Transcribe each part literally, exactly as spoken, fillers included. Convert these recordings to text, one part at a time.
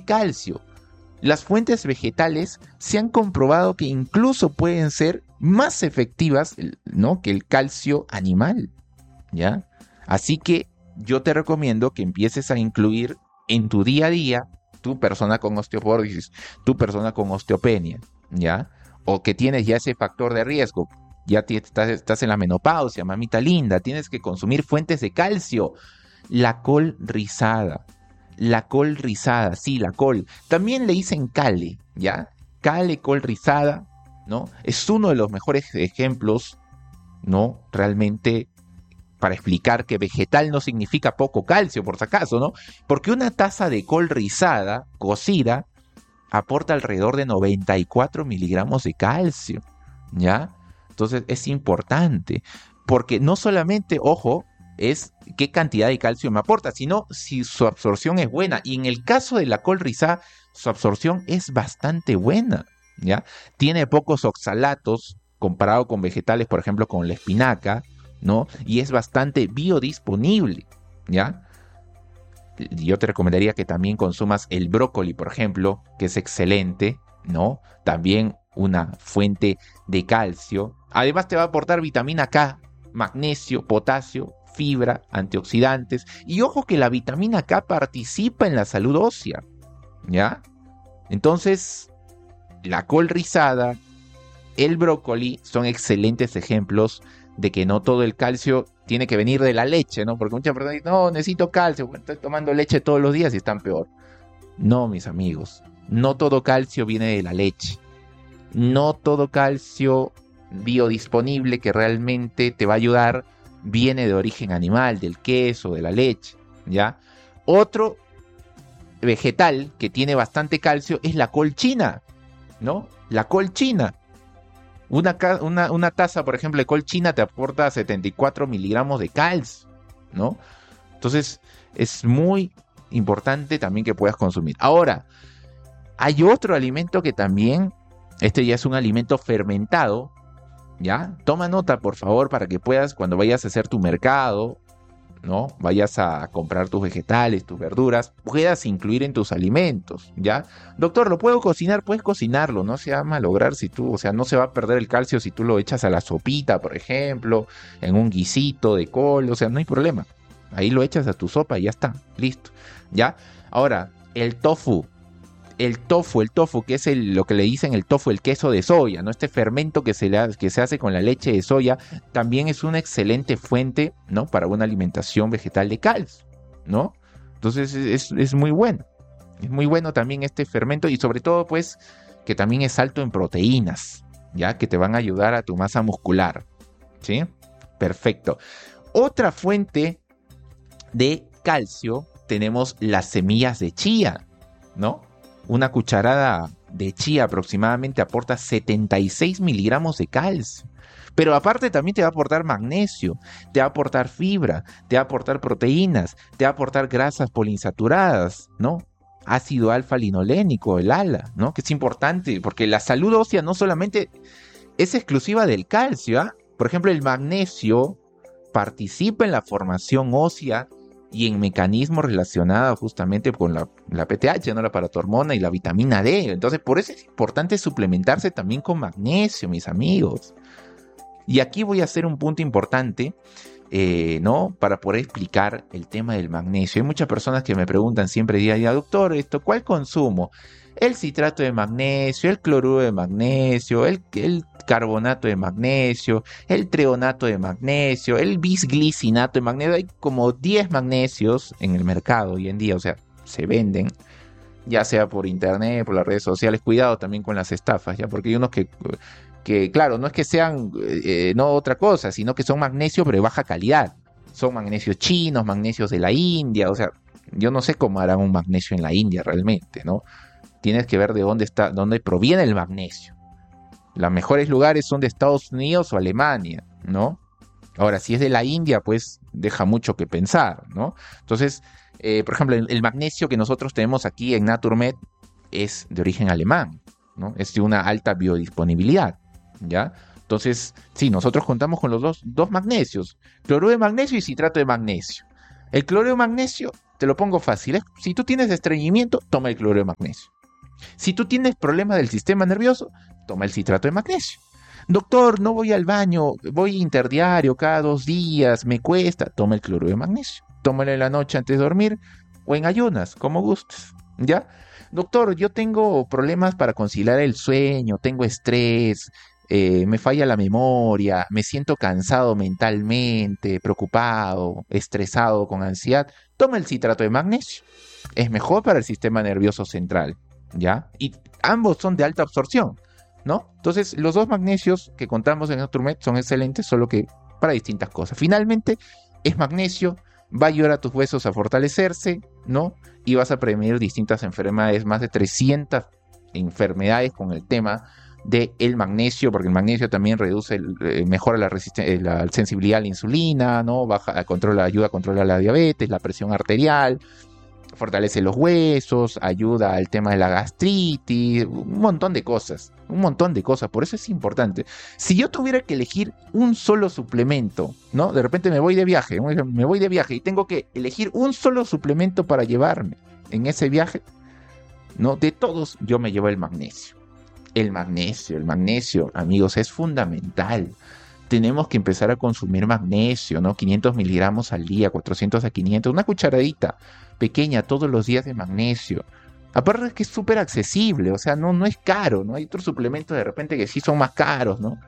calcio. Las fuentes vegetales se han comprobado que incluso pueden ser más efectivas, ¿no?, que el calcio animal, ¿ya? Así que yo te recomiendo que empieces a incluir en tu día a día tu persona con osteoporosis, tu persona con osteopenia, ¿ya? O que tienes ya ese factor de riesgo, ya t- estás, estás en la menopausia, mamita linda, tienes que consumir fuentes de calcio. La col rizada, la col rizada, sí, la col. También le dicen cale, ¿ya? Cale, col rizada, ¿no? Es uno de los mejores ejemplos, ¿no?, realmente para explicar que vegetal no significa poco calcio, por si acaso, ¿no? Porque una taza de col rizada, cocida, aporta alrededor de noventa y cuatro miligramos de calcio, ¿ya? Entonces es importante, porque no solamente, ojo, es qué cantidad de calcio me aporta, sino si su absorción es buena. Y en el caso de la col rizada, su absorción es bastante buena, ¿ya? Tiene pocos oxalatos comparado con vegetales, por ejemplo, con la espinaca, ¿no? Y es bastante biodisponible, ¿ya? Yo te recomendaría que también consumas el brócoli, por ejemplo, que es excelente, ¿no? También una fuente de calcio. Además te va a aportar vitamina K, magnesio, potasio, fibra, antioxidantes. Y ojo que la vitamina K participa en la salud ósea, ¿ya? Entonces, la col rizada, el brócoli son excelentes ejemplos de que no todo el calcio tiene que venir de la leche, ¿no? Porque muchas personas dicen, no, necesito calcio, bueno, estoy tomando leche todos los días y están peor. No, mis amigos, no todo calcio viene de la leche. No todo calcio biodisponible que realmente te va a ayudar viene de origen animal, del queso, de la leche, ¿ya? Otro vegetal que tiene bastante calcio es la col china, ¿no? La col china. Una, una, una taza, por ejemplo, de col china te aporta setenta y cuatro miligramos de calcio, ¿no? Entonces, es muy importante también que puedas consumir. Ahora, hay otro alimento que también, este ya es un alimento fermentado, ¿ya? Toma nota, por favor, para que puedas, cuando vayas a hacer tu mercado, ¿no?, vayas a comprar tus vegetales, tus verduras, puedas incluir en tus alimentos, ¿ya? Doctor, ¿lo puedo cocinar? Puedes cocinarlo, no se va a malograr si tú, o sea, no se va a perder el calcio si tú lo echas a la sopita, por ejemplo, en un guisito de col, o sea, no hay problema. Ahí lo echas a tu sopa y ya está, listo, ¿ya? Ahora, el tofu. El tofu, el tofu, que es el, lo que le dicen el tofu, el queso de soya, ¿no? Este fermento que se, le, que se hace con la leche de soya, también es una excelente fuente, ¿no?, para una alimentación vegetal de calcio, ¿no? Entonces es, es muy bueno. Es muy bueno también este fermento y sobre todo, pues, que también es alto en proteínas, ¿ya? Que te van a ayudar a tu masa muscular, ¿sí? Perfecto. Otra fuente de calcio tenemos las semillas de chía, ¿no? Una cucharada de chía aproximadamente aporta setenta y seis miligramos de calcio. Pero aparte también te va a aportar magnesio, te va a aportar fibra, te va a aportar proteínas, te va a aportar grasas poliinsaturadas, ¿no? Ácido alfa-linolénico, el A L A, ¿no? Que es importante porque la salud ósea no solamente es exclusiva del calcio, ¿ah? Por ejemplo, el magnesio participa en la formación ósea y en mecanismos relacionados justamente con la, la P T H, ¿no?, la paratormona y la vitamina D. Entonces, por eso es importante suplementarse también con magnesio, mis amigos. Y aquí voy a hacer un punto importante, eh, ¿no?, para poder explicar el tema del magnesio. Hay muchas personas que me preguntan siempre día a día, doctor, ¿esto cuál consumo? El citrato de magnesio, el cloruro de magnesio, el, el carbonato de magnesio, el treonato de magnesio, el bisglicinato de magnesio. Hay como diez magnesios en el mercado hoy en día, o sea, se venden, ya sea por internet, por las redes sociales. Cuidado también con las estafas, ya, porque hay unos que, que claro, no es que sean eh, no otra cosa, sino que son magnesios pero de baja calidad. Son magnesios chinos, magnesios de la India, o sea, yo no sé cómo harán un magnesio en la India realmente, ¿no? Tienes que ver de dónde está, dónde proviene el magnesio. Los mejores lugares son de Estados Unidos o Alemania, ¿no? Ahora, si es de la India, pues deja mucho que pensar, ¿no? Entonces, eh, por ejemplo, el, el magnesio que nosotros tenemos aquí en Naturmed es de origen alemán, ¿no? Es de una alta biodisponibilidad, ¿ya? Entonces, sí, nosotros contamos con los dos, dos magnesios, cloruro de magnesio y citrato de magnesio. El cloruro de magnesio te lo pongo fácil, ¿eh? Si tú tienes estreñimiento, toma el cloruro de magnesio. Si tú tienes problemas del sistema nervioso, toma el citrato de magnesio. Doctor, no voy al baño, voy interdiario cada dos días, me cuesta, toma el cloruro de magnesio. Tómalo en la noche antes de dormir o en ayunas, como gustes, ¿ya? Doctor, yo tengo problemas para conciliar el sueño, tengo estrés, eh, me falla la memoria, me siento cansado mentalmente, preocupado, estresado, con ansiedad. Toma el citrato de magnesio. Es mejor para el sistema nervioso central, ¿ya? Y ambos son de alta absorción, ¿no? Entonces, los dos magnesios que contamos en Naturmed son excelentes, solo que para distintas cosas. Finalmente, es magnesio, va a ayudar a tus huesos a fortalecerse, ¿no? Y vas a prevenir distintas enfermedades, más de trescientas enfermedades con el tema del magnesio, porque el magnesio también reduce, el, eh, mejora la, resisten- la sensibilidad a la insulina, ¿no? Baja, controla, ayuda a controlar la diabetes, la presión arterial, fortalece los huesos, ayuda al tema de la gastritis, un montón de cosas, un montón de cosas, por eso es importante. Si yo tuviera que elegir un solo suplemento, ¿no? De repente me voy de viaje, me voy de viaje y tengo que elegir un solo suplemento para llevarme en ese viaje, ¿no? De todos, yo me llevo el magnesio. El magnesio, el magnesio, amigos, es fundamental. Tenemos que empezar a consumir magnesio, ¿no? quinientos miligramos al día, cuatrocientos a quinientos, una cucharadita pequeña todos los días de magnesio. Aparte es que es súper accesible, o sea, no, no es caro, ¿no? Hay otros suplementos de repente que sí son más caros, ¿no?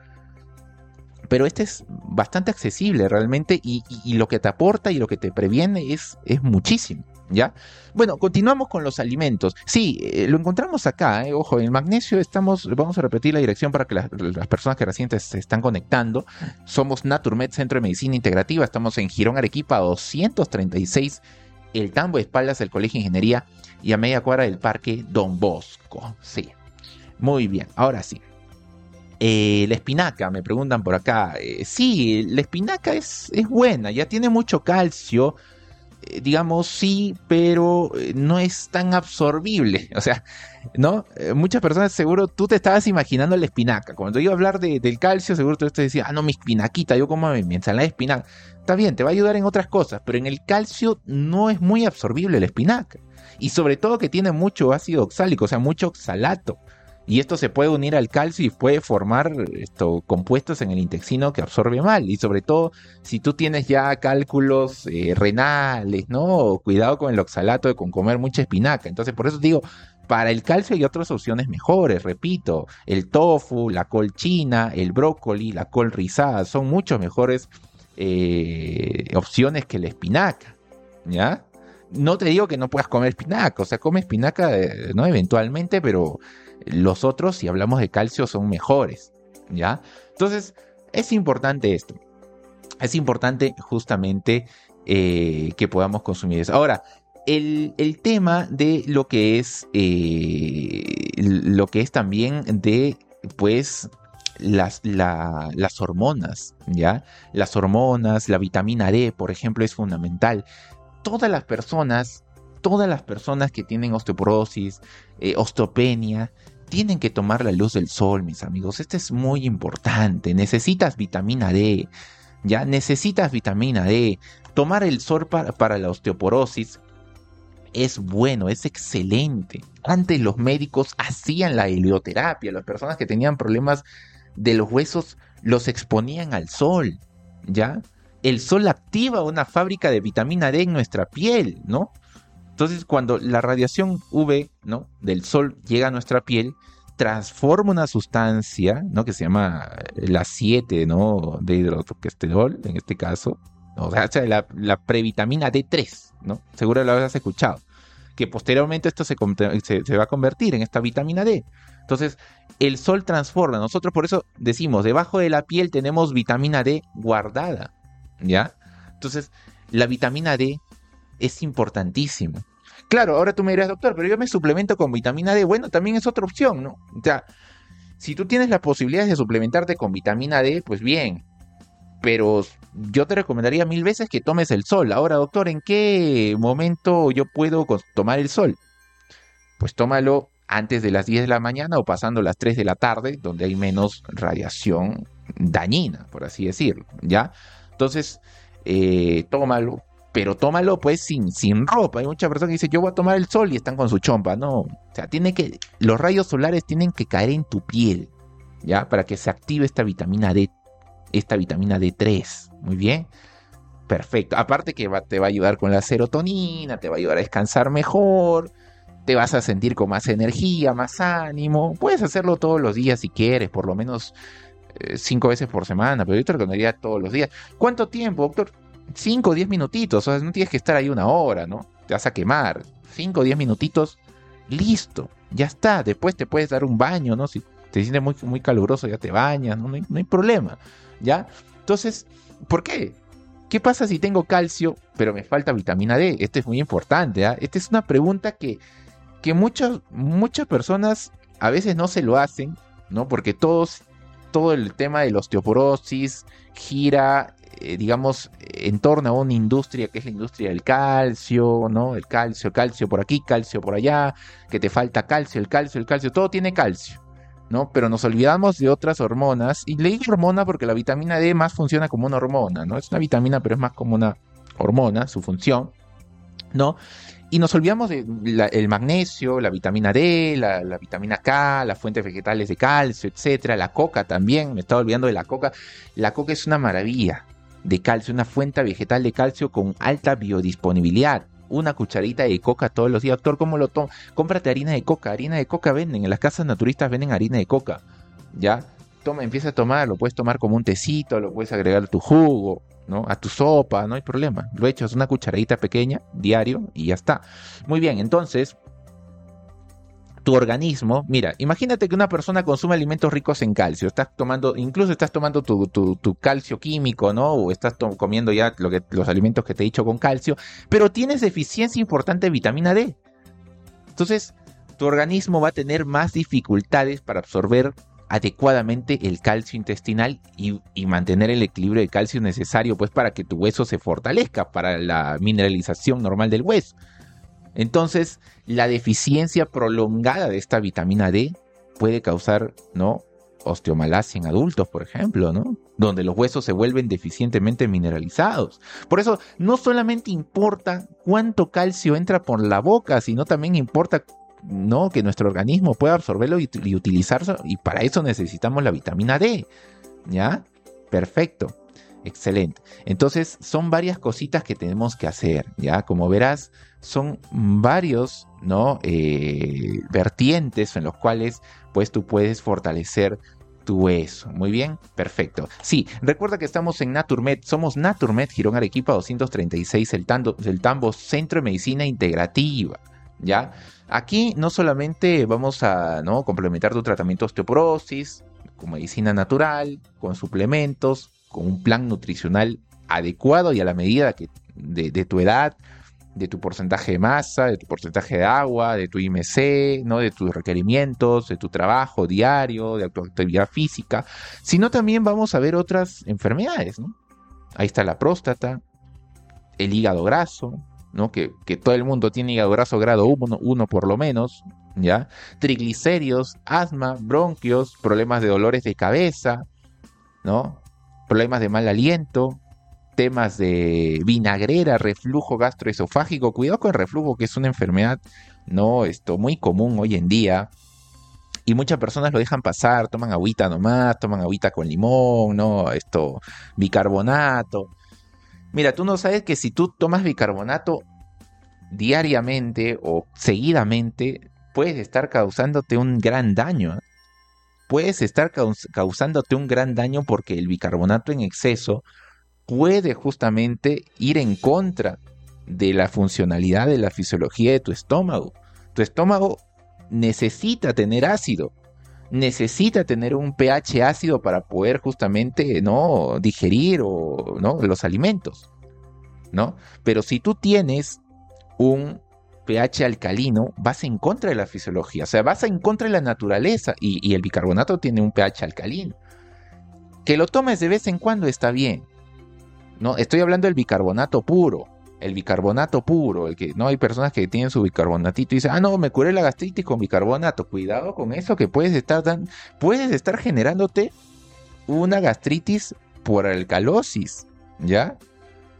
Pero este es bastante accesible realmente y, y, y lo que te aporta y lo que te previene es, es muchísimo, ¿ya? Bueno, continuamos con los alimentos. Sí, eh, lo encontramos acá, eh, ojo, el magnesio estamos, vamos a repetir la dirección para que la, las personas que recién se están conectando. Somos Naturmed, Centro de Medicina Integrativa, estamos en Girón, Arequipa, doscientos treinta y seis, el Tambo, espaldas del Colegio de Ingeniería y a media cuadra del Parque Don Bosco. Sí, muy bien, ahora sí. Eh, la espinaca, me preguntan por acá. Eh, sí, la espinaca es, es buena, ya tiene mucho calcio, eh, digamos, sí, pero eh, no es tan absorbible. O sea, ¿no? Eh, muchas personas, seguro, tú te estabas imaginando la espinaca. Cuando yo iba a hablar de, del calcio, seguro tú te decías, ah, no, mi espinaquita, yo como mi, mi ensalada de espinaca. Está bien, te va a ayudar en otras cosas, pero en el calcio no es muy absorbible la espinaca. Y sobre todo que tiene mucho ácido oxálico, o sea, mucho oxalato. Y esto se puede unir al calcio y puede formar esto, compuestos en el intestino que absorbe mal. Y sobre todo, si tú tienes ya cálculos eh, renales, ¿no? Cuidado con el oxalato, con comer mucha espinaca. Entonces, por eso digo, para el calcio hay otras opciones mejores. Repito, el tofu, la col china, el brócoli, la col rizada, son mucho mejores eh, opciones que la espinaca, ¿ya? No te digo que no puedas comer espinaca, o sea, come espinaca, eh, ¿no? Eventualmente, pero los otros, si hablamos de calcio, son mejores, ¿ya? Entonces, es importante esto. Es importante justamente eh, que podamos consumir eso. Ahora, el, el tema de lo que es eh, lo que es también de, pues, las, la, las hormonas, ¿ya? Las hormonas, la vitamina D, por ejemplo, es fundamental. Todas las personas, todas las personas que tienen osteoporosis, eh, osteopenia, tienen que tomar la luz del sol, mis amigos. Esto es muy importante. Necesitas vitamina D, ¿ya? Necesitas vitamina D. Tomar el sol para, para la osteoporosis es bueno, es excelente. Antes los médicos hacían la helioterapia. Las personas que tenían problemas de los huesos los exponían al sol, ¿ya? El sol activa una fábrica de vitamina D en nuestra piel, ¿no? Entonces, cuando la radiación U V, ¿no?, del sol llega a nuestra piel, transforma una sustancia, ¿no?, que se llama la siete, ¿no?, de hidrocortisol, en este caso, ¿no? O sea, la, la previtamina D tres, ¿no? Seguro lo habrás escuchado. Que posteriormente esto se, se, se va a convertir en esta vitamina D. Entonces, el sol transforma. Nosotros por eso decimos, debajo de la piel tenemos vitamina D guardada, ¿ya? Entonces, la vitamina D es importantísima. Claro, ahora tú me dirás, doctor, pero yo me suplemento con vitamina D. Bueno, también es otra opción, ¿no? O sea, si tú tienes la posibilidad de suplementarte con vitamina D, pues bien. Pero yo te recomendaría mil veces que tomes el sol. Ahora, doctor, ¿en qué momento yo puedo tomar el sol? Pues tómalo antes de las diez de la mañana o pasando las tres de la tarde, donde hay menos radiación dañina, por así decirlo, ¿ya? Entonces, eh, tómalo, pero tómalo pues sin, sin ropa. Hay muchas personas que dicen, yo voy a tomar el sol y están con su chompa. No, o sea, tiene que, los rayos solares tienen que caer en tu piel, ¿ya? Para que se active esta vitamina D, esta vitamina D tres. Muy bien. Perfecto. Aparte que va, te va a ayudar con la serotonina, te va a ayudar a descansar mejor, te vas a sentir con más energía, más ánimo. Puedes hacerlo todos los días si quieres, por lo menos eh, cinco veces por semana, pero yo te recomendaría todos los días. ¿Cuánto tiempo, doctor? Cinco o diez minutitos, o sea, no tienes que estar ahí una hora, ¿no? Te vas a quemar. Cinco o diez minutitos, listo, ya está. Después te puedes dar un baño, ¿no? Si te sientes muy, muy caluroso, ya te bañas, ¿no? No hay, no hay problema, ¿ya? Entonces, ¿por qué? ¿Qué pasa si tengo calcio, pero me falta vitamina D? Esto es muy importante, ¿ah? Esta es una pregunta que, que muchas, muchas personas a veces no se lo hacen, ¿no? Porque todos, todo el tema de la osteoporosis gira, eh, digamos, en torno a una industria que es la industria del calcio, ¿no? El calcio, calcio por aquí, calcio por allá, que te falta calcio, el calcio, el calcio, todo tiene calcio, ¿no? Pero nos olvidamos de otras hormonas, y le digo hormona porque la vitamina D más funciona como una hormona, ¿no? Es una vitamina, pero es más como una hormona, su función, ¿no? Y nos olvidamos del magnesio, la vitamina D, la, la vitamina K, las fuentes vegetales de calcio, etcétera. La coca también, me estaba olvidando de la coca. La coca es una maravilla de calcio, una fuente vegetal de calcio con alta biodisponibilidad. Una cucharita de coca todos los días. Doctor, ¿cómo lo tomo? Cómprate harina de coca. Harina de coca venden. En las casas naturistas venden harina de coca. ¿Ya? Toma, empieza a tomar. Lo puedes tomar como un tecito. Lo puedes agregar a tu jugo, ¿no? A tu sopa. No hay problema. Lo echas una cucharadita pequeña diario y ya está. Muy bien. Entonces, tu organismo, mira, imagínate que una persona consume alimentos ricos en calcio, estás tomando, incluso estás tomando tu, tu, tu calcio químico, ¿no? O estás to- comiendo ya lo que, los alimentos que te he dicho con calcio, pero tienes deficiencia importante de vitamina D. Entonces, tu organismo va a tener más dificultades para absorber adecuadamente el calcio intestinal y, y mantener el equilibrio de calcio necesario, pues, para que tu hueso se fortalezca, para la mineralización normal del hueso. Entonces, la deficiencia prolongada de esta vitamina D puede causar, ¿no?, osteomalacia en adultos, por ejemplo, ¿no?, donde los huesos se vuelven deficientemente mineralizados. Por eso, no solamente importa cuánto calcio entra por la boca, sino también importa, ¿no?, que nuestro organismo pueda absorberlo y, y utilizarlo, y para eso necesitamos la vitamina D, ¿ya? Perfecto. Excelente. Entonces, son varias cositas que tenemos que hacer, ¿ya? Como verás, son varios, ¿no?, eh, vertientes en los cuales, pues, tú puedes fortalecer tu hueso. Muy bien, perfecto. Sí, recuerda que estamos en Naturmed, somos Naturmed, Girón Arequipa doscientos treinta y seis, el, Tando, el Tambo, Centro de Medicina Integrativa, ¿ya? Aquí no solamente vamos a, ¿no?, complementar tu tratamiento de osteoporosis con medicina natural, con suplementos, con un plan nutricional adecuado y a la medida que, de, de tu edad, de tu porcentaje de masa, de tu porcentaje de agua, de tu I M C, ¿no?, de tus requerimientos, de tu trabajo diario, de tu actividad física, sino también vamos a ver otras enfermedades, ¿no? Ahí está la próstata, el hígado graso, ¿no?, que, que todo el mundo tiene hígado graso grado uno, uno por lo menos, ¿ya? Triglicéridos, asma, bronquios, problemas de dolores de cabeza, ¿no?, problemas de mal aliento, temas de vinagrera, reflujo gastroesofágico. Cuidado con el reflujo, que es una enfermedad, no, esto, muy común hoy en día. Y muchas personas lo dejan pasar, toman agüita nomás, toman agüita con limón, no, esto, bicarbonato. Mira, tú no sabes que si tú tomas bicarbonato diariamente o seguidamente, puedes estar causándote un gran daño, ¿eh? Puedes estar caus- causándote un gran daño porque el bicarbonato en exceso puede justamente ir en contra de la funcionalidad de la fisiología de tu estómago. Tu estómago necesita tener ácido, necesita tener un pH ácido para poder justamente, ¿no?, digerir o, ¿no?, los alimentos, ¿no? Pero si tú tienes un pH alcalino, vas en contra de la fisiología, o sea, vas en contra de la naturaleza, y, y el bicarbonato tiene un pH alcalino. Que lo tomes de vez en cuando está bien, ¿no? Estoy hablando del bicarbonato puro, el bicarbonato puro, el que no hay personas que tienen su bicarbonatito y dicen, ah, no, me curé la gastritis con bicarbonato. Cuidado con eso, que puedes estar, dan, puedes estar generándote una gastritis por alcalosis, ¿ya?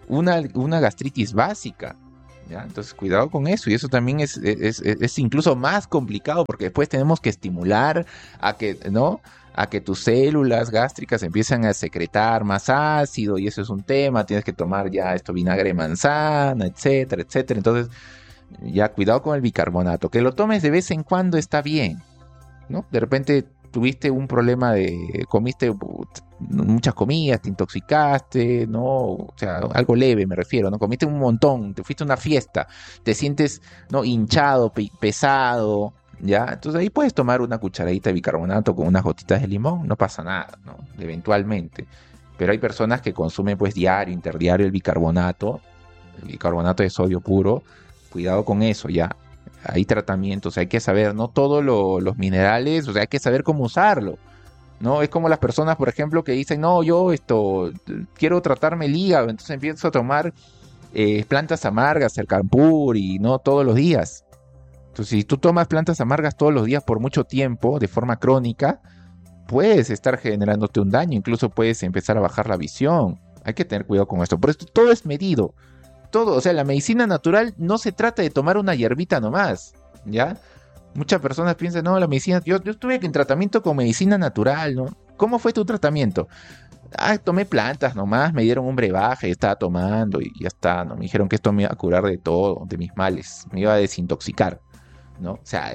una, una gastritis básica, ¿ya? Entonces, cuidado con eso. Y eso también es, es, es, es incluso más complicado porque después tenemos que estimular a que, ¿no? a que tus células gástricas empiezan a secretar más ácido y eso es un tema. Tienes que tomar ya esto vinagre de manzana, etcétera, etcétera. Entonces, ya cuidado con el bicarbonato. Que lo tomes de vez en cuando está bien, ¿no? De repente tuviste un problema de, comiste muchas comidas, te intoxicaste, ¿no? O sea, algo leve me refiero, ¿no? Comiste un montón, te fuiste a una fiesta, te sientes, ¿no? hinchado, pe- pesado, ¿ya? Entonces ahí puedes tomar una cucharadita de bicarbonato con unas gotitas de limón, no pasa nada, ¿no? Eventualmente. Pero hay personas que consumen pues diario, interdiario el bicarbonato, el bicarbonato de sodio puro, cuidado con eso, ya. Hay tratamientos, hay que saber, no todos lo, los minerales, o sea, hay que saber cómo usarlo, ¿no? Es como las personas, por ejemplo, que dicen, no, yo esto, quiero tratarme el hígado, entonces empiezo a tomar eh, plantas amargas, el campur y no todos los días. Entonces, si tú tomas plantas amargas todos los días por mucho tiempo, de forma crónica, puedes estar generándote un daño, incluso puedes empezar a bajar la visión. Hay que tener cuidado con esto. Por esto todo es medido. Todo, o sea, la medicina natural no se trata de tomar una hierbita nomás, ¿ya? Muchas personas piensan, no, la medicina, yo, yo estuve en tratamiento con medicina natural, ¿no? ¿Cómo fue tu tratamiento? Ah, tomé plantas nomás, me dieron un brebaje, estaba tomando y ya está, ¿no? Me dijeron que esto me iba a curar de todo, de mis males, me iba a desintoxicar, ¿no? O sea,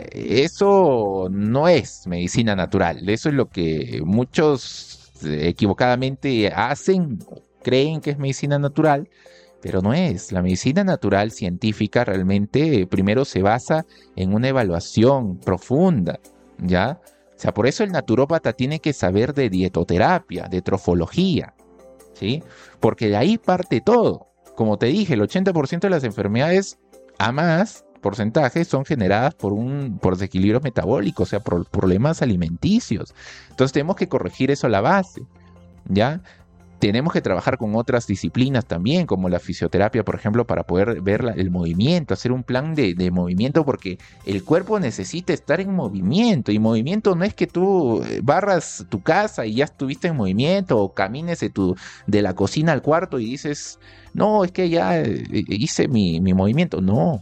eso no es medicina natural, eso es lo que muchos eh, equivocadamente hacen, creen que es medicina natural, pero no es. La medicina natural científica realmente eh, primero se basa en una evaluación profunda, ¿ya? O sea, por eso el naturópata tiene que saber de dietoterapia, de trofología, ¿sí? Porque de ahí parte todo. Como te dije, el ochenta por ciento de las enfermedades, a más porcentajes, son generadas por un por desequilibrios metabólicos, o sea, por problemas alimenticios. Entonces tenemos que corregir eso a la base, ¿ya? Tenemos que trabajar con otras disciplinas también, como la fisioterapia, por ejemplo, para poder ver la, el movimiento, hacer un plan de, de movimiento, porque el cuerpo necesita estar en movimiento, y movimiento no es que tú barras tu casa y ya estuviste en movimiento, o camines de, tu, de la cocina al cuarto y dices, no, es que ya hice mi, mi movimiento. No,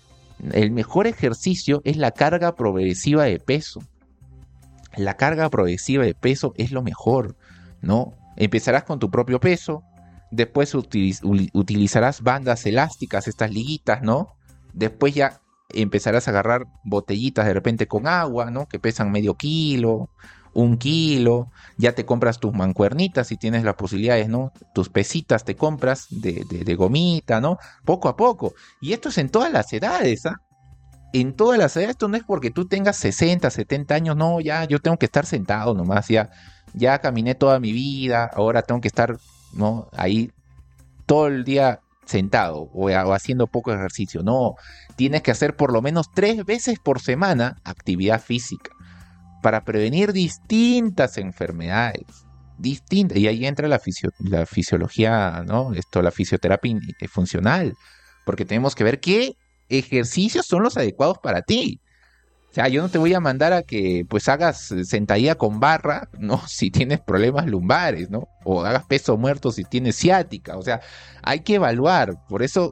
el mejor ejercicio es la carga progresiva de peso. La carga progresiva de peso es lo mejor, ¿no? Empezarás con tu propio peso, después utiliz utilizarás bandas elásticas, estas liguitas, ¿no? Después ya empezarás a agarrar botellitas de repente con agua, ¿no? Que pesan medio kilo, un kilo, ya te compras tus mancuernitas si tienes las posibilidades, ¿no? Tus pesitas te compras de, de, de gomita, ¿no? Poco a poco. Y esto es en todas las edades, ¿ah? En todas las edades, esto no es porque tú tengas sesenta, setenta años, no, ya yo tengo que estar sentado nomás, ya, ya caminé toda mi vida, ahora tengo que estar, ¿no? Ahí todo el día sentado o, o haciendo poco ejercicio. No, tienes que hacer por lo menos tres veces por semana actividad física para prevenir distintas enfermedades, distintas, y ahí entra la, fisio, la fisiología, ¿no? Esto, la fisioterapia funcional, porque tenemos que ver qué ejercicios son los adecuados para ti. O sea, yo no te voy a mandar a que pues hagas sentadilla con barra, ¿no? Si tienes problemas lumbares, ¿no? O hagas peso muerto si tienes ciática. O sea, hay que evaluar. Por eso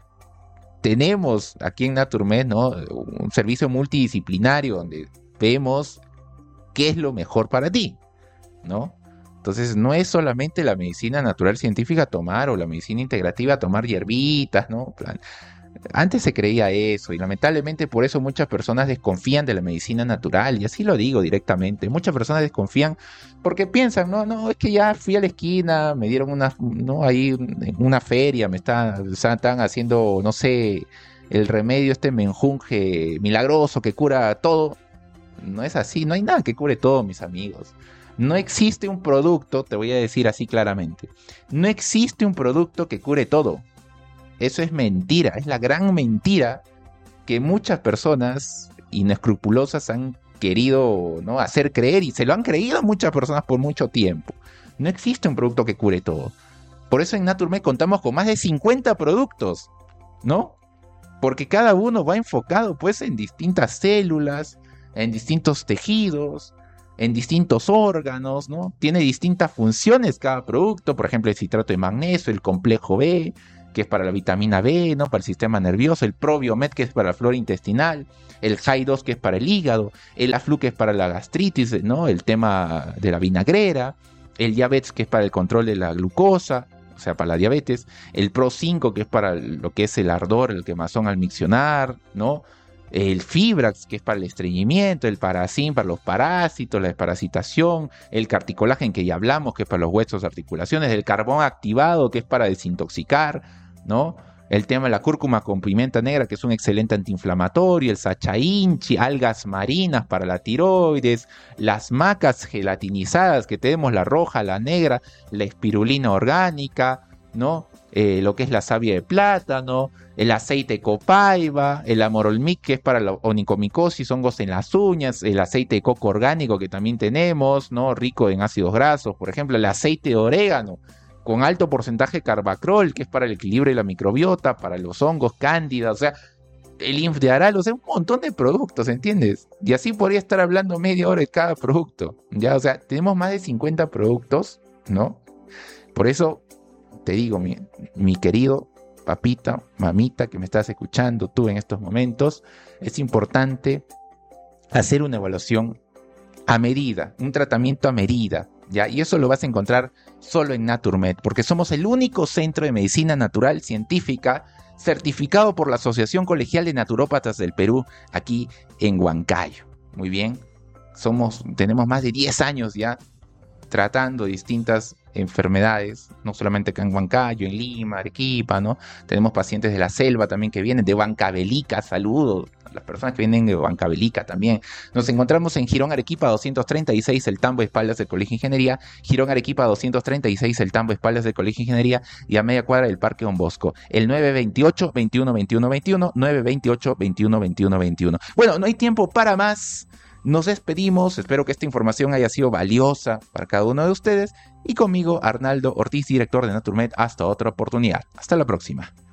tenemos aquí en Naturmed, ¿no? Un servicio multidisciplinario donde vemos qué es lo mejor para ti, ¿no? Entonces no es solamente la medicina natural científica tomar, o la medicina integrativa tomar hierbitas, ¿no? Plan, antes se creía eso y lamentablemente por eso muchas personas desconfían de la medicina natural, y así lo digo directamente. Muchas personas desconfían porque piensan, no, no, es que ya fui a la esquina, me dieron una, no, ahí en una feria, me está, están haciendo, no sé, el remedio este menjunje milagroso que cura todo. No es así, no hay nada que cure todo, mis amigos. No existe un producto, te voy a decir así claramente, no existe un producto que cure todo. Eso es mentira, es la gran mentira que muchas personas inescrupulosas han querido, ¿no? hacer creer, y se lo han creído muchas personas por mucho tiempo. No existe un producto que cure todo. Por eso en Naturmed contamos con más de cincuenta productos, ¿no? Porque cada uno va enfocado pues en distintas células, en distintos tejidos, en distintos órganos, ¿no? Tiene distintas funciones cada producto, por ejemplo el citrato de magnesio, el complejo B, que es para la vitamina B, ¿no? Para el sistema nervioso, el Probiomed, que es para la flora intestinal, el Jai dos, que es para el hígado, el Aflu, que es para la gastritis, ¿no? El tema de la vinagrera, el Diabetes, que es para el control de la glucosa, o sea, para la diabetes, el Pro cinco, que es para lo que es el ardor, el quemazón al miccionar, ¿no? El Fibrax, que es para el estreñimiento, el Paracin para los parásitos, la desparasitación, el Carticolagen, que ya hablamos, que es para los huesos, articulaciones, el carbón activado, que es para desintoxicar, ¿no? El tema de la cúrcuma con pimienta negra, que es un excelente antiinflamatorio, el Sacha Inchi, algas marinas para la tiroides, las macas gelatinizadas, que tenemos la roja, la negra, la espirulina orgánica, ¿no? Eh, lo que es la savia de plátano, el aceite de copaiba, el amorolmic, que es para la onicomicosis, hongos en las uñas, el aceite de coco orgánico que también tenemos, ¿no? Rico en ácidos grasos, por ejemplo, el aceite de orégano, con alto porcentaje de carbacrol, que es para el equilibrio de la microbiota, para los hongos, cándida, o sea, el Infdiaral, o sea, un montón de productos, ¿entiendes? Y así podría estar hablando media hora de cada producto, ¿ya? O sea, tenemos más de cincuenta productos, ¿no? Por eso te digo, mi, mi querido papita, mamita, que me estás escuchando tú en estos momentos, es importante hacer una evaluación a medida, un tratamiento a medida, ¿ya? Y eso lo vas a encontrar solo en Naturmed, porque somos el único centro de medicina natural científica certificado por la Asociación Colegial de Naturópatas del Perú, aquí en Huancayo. Muy bien, somos, tenemos más de diez años ya tratando distintas enfermedades, no solamente acá en Huancayo, en Lima, Arequipa, ¿no? Tenemos pacientes de la selva también que vienen, de Huancavelica, saludos a las personas que vienen de Huancavelica también. Nos encontramos en Girón Arequipa doscientos treinta y seis, el Tambo, espaldas del Colegio de Ingeniería, Girón Arequipa doscientos treinta y seis, el Tambo, espaldas del Colegio de Ingeniería, y a media cuadra del Parque Don Bosco, el nueve veintiocho, veintiuno, veintiuno, veintiuno, nueve veintiocho, veintiuno, veintiuno, veintiuno. Bueno, no hay tiempo para más. Nos despedimos, espero que esta información haya sido valiosa para cada uno de ustedes, y conmigo, Arnaldo Ortiz, director de Naturmed, hasta otra oportunidad. Hasta la próxima.